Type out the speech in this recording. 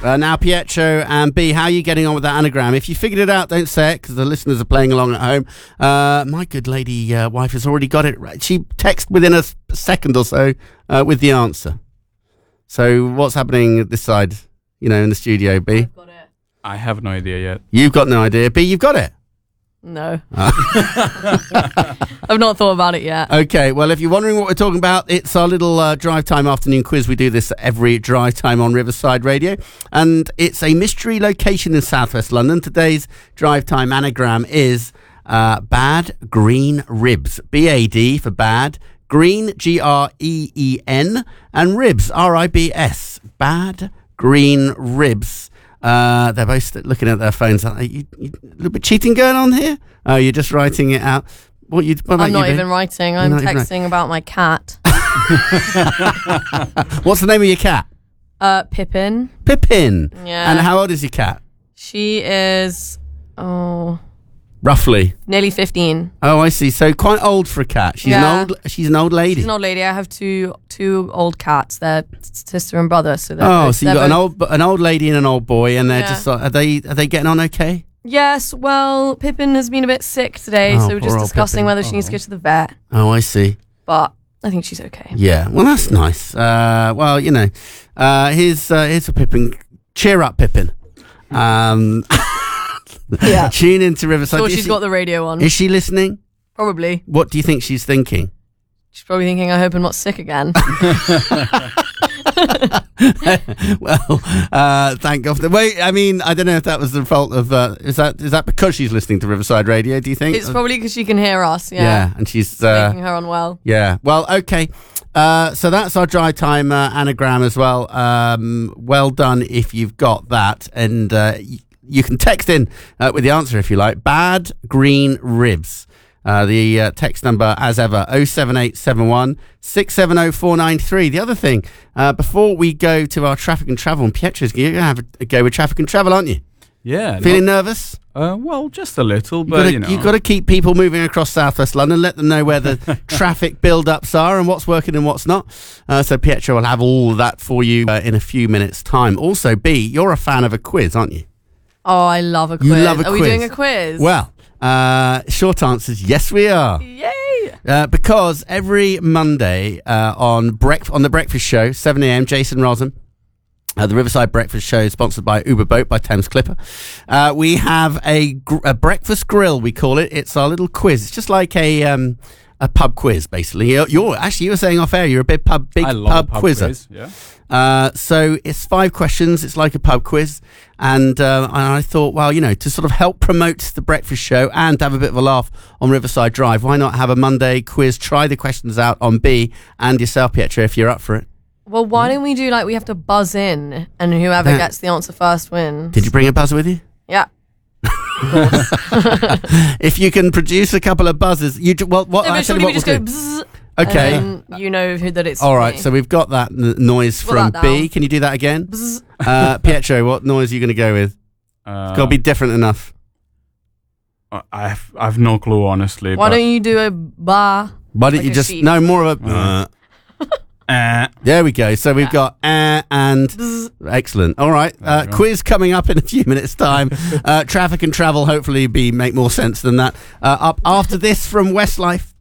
Now, Pietro and B, how are you getting on with that anagram? If you figured it out, don't say it, because the listeners are playing along at home. My good lady wife has already got it right. She texted within a second or so with the answer. So what's happening this side, in the studio, B? I've got it. I have no idea yet. You've got no idea. B, you've got it? No. I've not thought about it yet. Okay, well, if you're wondering what we're talking about, it's our little drive time afternoon quiz. We do this every drive time on Riverside Radio, and it's a mystery location in southwest London. Today's drive time anagram is bad green ribs. BAD for bad, green GREEN, and ribs RIBS. Bad green ribs. They're both looking at their phones. Are you a little bit cheating going on here? Oh, you're just writing it out. What I'm not even writing. I'm texting about my cat. What's the name of your cat? Pippin. Pippin. Yeah. And how old is your cat? She is, roughly nearly 15. Oh, I see. So quite old for a cat. She's an old lady. She's an old lady. I have two old cats. They're sister and brother. So so you got an old lady and an old boy, and they're just are they getting on okay? Yes. Well, Pippin has been a bit sick today, so we're just discussing whether she needs to go to the vet. Oh, I see. But I think she's okay. Yeah. Well, that's nice. Here's a Pippin. Cheer up, Pippin. Yeah. Tune into Riverside. Sure, she's got the radio on. Is she listening? Probably. What do you think she's thinking? She's probably thinking, I hope I'm not sick again. Well, thank God. Wait, I mean, I don't know if that was the fault of. Is that because she's listening to Riverside Radio? Do you think it's probably because she can hear us? Yeah. Yeah, and she's making her unwell. Yeah. Well, okay. So that's our dry time anagram as well. Well done if you've got that, and you can text in with the answer if you like. Bad green ribs. The text number, as ever, 07871 670 493. The other thing, before we go to our traffic and travel, and Pietro's going to have a go with traffic and travel, aren't you? Yeah. Feeling nervous? Well, just a little, but you've got to keep people moving across southwest London, let them know where the traffic build-ups are and what's working and what's not. So Pietro will have all of that for you in a few minutes' time. Also, B, you're a fan of a quiz, aren't you? Oh, I love a quiz. You love a quiz. Are we doing a quiz? Well, short answer is yes, we are. Yay! Because every Monday on the Breakfast Show, 7 a.m., Jason Rosen, the Riverside Breakfast Show, sponsored by Uber Boat by Thames Clipper. We have a breakfast grill, we call it. It's our little quiz. It's just like a pub quiz, basically. You were saying off air, you're a big pub quizzer. Quiz, yeah. So it's 5 questions. It's like a pub quiz. And I thought, well, to sort of help promote the breakfast show and have a bit of a laugh on Riverside Drive, why not have a Monday quiz, try the questions out on B and yourself, Pietro, if you're up for it. Well, why don't we do we have to buzz in and whoever gets the answer first wins. Did you bring a buzzer with you? Yeah. If you can produce a couple of buzzers, we just go bzzz. Okay. And then you know that it's all right. me. So we've got that noise from B. Can you do that again? Pietro, what noise are you going to go with? It's got to be different enough. I've no clue, honestly. Why don't you do a ba? Why don't you just sheep? No more of a. There we go. So we've got and bzz. Excellent. All right. Quiz coming up in a few minutes' time. Traffic and travel hopefully make more sense than that. Up after this from Westlife.